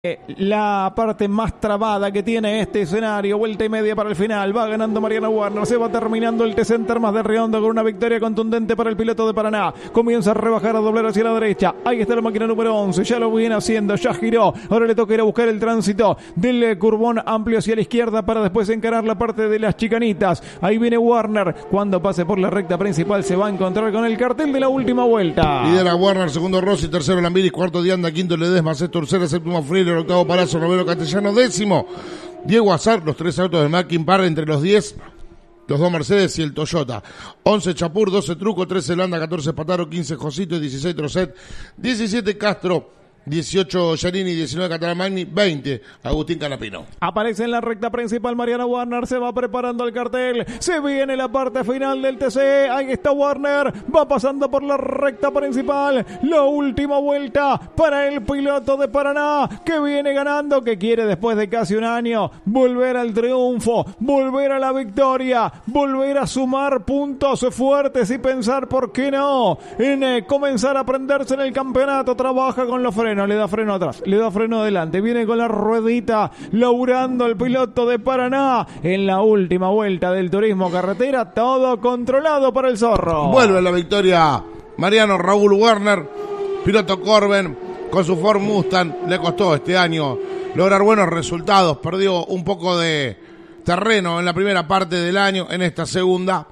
La parte más trabada que tiene este escenario, vuelta y media para el final, va ganando Mariano Warner, se va terminando el T-Center más de Riondo con una victoria contundente para el piloto de Paraná, comienza a rebajar, a doblar hacia la derecha, ahí está la máquina número 11, ya lo viene haciendo, ya giró, ahora le toca ir a buscar el tránsito del curbón amplio hacia la izquierda para después encarar la parte de las chicanitas, ahí viene Warner, cuando pase por la recta principal se va a encontrar con el cartel de la última vuelta. Lidera Warner, segundo Rossi, tercero Lambiris, cuarto Dianda, quinto Ledesma, sexto Ursera, séptimo Freire, octavo Palazzo, noveno Castellano, décimo Diego Azar, los tres autos de Mackin Par entre los 10, los dos Mercedes y el Toyota, 11 Chapur, 12 Truco, 13 Landa, 14 Pataro, 15 Josito, 16 Trocet, 17 Castro, 18 Giannini, 19 Catalamagni, 20 Agustín Canapino. Aparece en la recta principal Mariano Warner, se va preparando el cartel, se viene la parte final del TC, ahí está Warner, va pasando por la recta principal, la última vuelta para el piloto de Paraná, que viene ganando, que quiere después de casi un año volver al triunfo, volver a la victoria, volver a sumar puntos fuertes y pensar, ¿por qué no?, en comenzar a prenderse en el campeonato. Trabaja con los frenos, le da freno atrás, le da freno adelante, viene con la ruedita laburando el piloto de Paraná en la última vuelta del turismo carretera, todo controlado para el zorro. Vuelve la victoria Mariano Raúl Warner, piloto Corben con su Ford Mustang, le costó este año lograr buenos resultados, perdió un poco de terreno en la primera parte del año, en esta segunda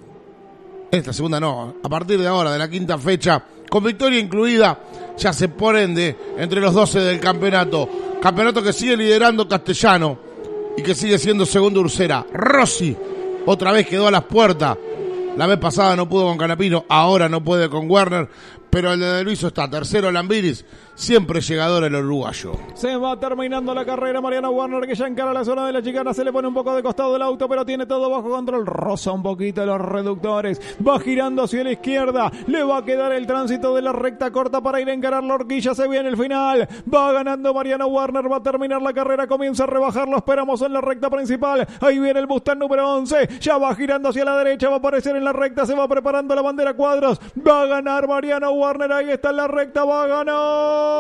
no, a partir de ahora, de la quinta fecha, con victoria incluida, ya se prende entre los 12 del campeonato que sigue liderando Castellano y que sigue siendo segundo Ursera. Rossi otra vez quedó a las puertas, la vez pasada no pudo con Canapino, ahora no puede con Warner, pero el de Delviso está tercero Lambiris, siempre llegador el uruguayo. Se va terminando la carrera Mariano Warner, que ya encara la zona de la chicana, se le pone un poco de costado el auto, pero tiene todo bajo control, roza un poquito los reductores, va girando hacia la izquierda, le va a quedar el tránsito de la recta corta para ir a encarar la horquilla, se viene el final, va ganando Mariano Warner, va a terminar la carrera, comienza a rebajar, lo esperamos en la recta principal, ahí viene el Mustang número 11, ya va girando hacia la derecha, va a aparecer en la recta, se va preparando la bandera cuadros, va a ganar Mariano Warner, ahí está en la recta, va a ganar.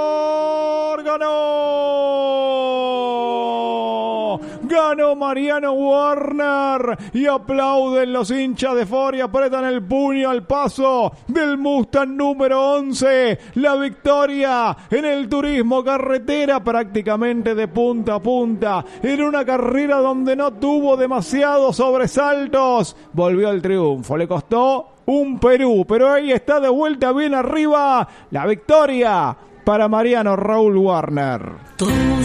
Ganó Mariano Warner y aplauden los hinchas de Ford y apretan el puño al paso del Mustang número 11. La victoria en el turismo carretera prácticamente de punta a punta, en una carrera donde no tuvo demasiados sobresaltos. Volvió al triunfo, le costó un Perú, pero ahí está de vuelta bien arriba la victoria para Mariano Raúl Warner.